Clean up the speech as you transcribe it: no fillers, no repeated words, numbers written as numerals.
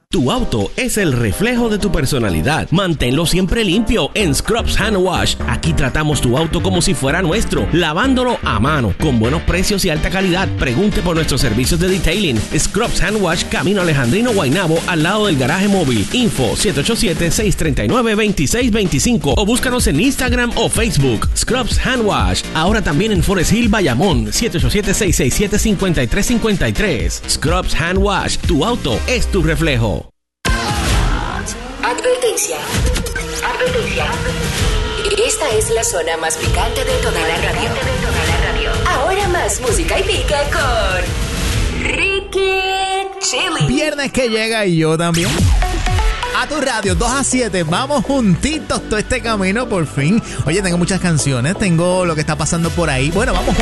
Tu auto es el reflejo de tu personalidad. Manténlo siempre limpio en Scrubs Hand Wash. Aquí tratamos tu auto como si fuera nuestro, lavándolo a mano, con buenos precios y alta calidad. Pregunte por nuestros servicios de detailing. Scrubs Hand Wash, Camino Alejandrino, Guaynabo, al lado del garaje móvil. Info 787-639-2625 o búscanos en Instagram o Facebook. Scrubs Hand Wash. Ahora también en Forest Hill, Bayamón. 787-667-5353. Scrubs Hand Wash. Tu auto es tu reflejo. Advertencia. Esta es la zona más picante de toda la radio. Ahora más música y pique con Ricky Chili. Viernes que llega y yo también. A tu radio, 2 a 7, vamos juntitos todo este camino por fin. Oye, tengo muchas canciones, tengo lo que está pasando por ahí. Bueno, vamos